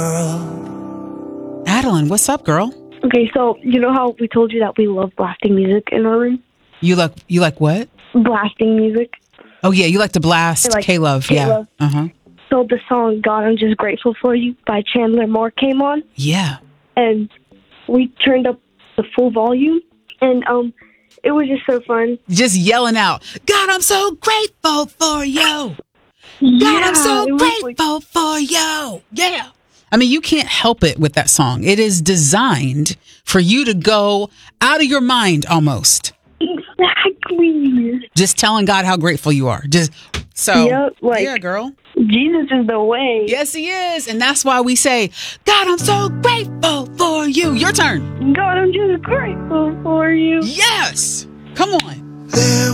Adeline, what's up, girl? Okay, so you know how we told you that we love blasting music in our room? You like what? Blasting music. Oh yeah, you like to blast Like K-Love. K-Love. Yeah. Uh-huh. So the song God, I'm Just Grateful for You by Chandler Moore came on, Yeah. and we turned up the full volume, and it was just so fun. Just yelling out, God, I'm so grateful for you. Yeah, God, I'm so it was like, grateful for you. Yeah. I mean, you can't help it with that song. It is designed for you to go out of your mind almost. exactly. Just telling God how grateful you are. Yep, like, yeah, girl. Jesus is the way. Yes, he is. And that's why we say, God, I'm so grateful for you. Your turn. God, I'm just grateful for you. Yes. Come on.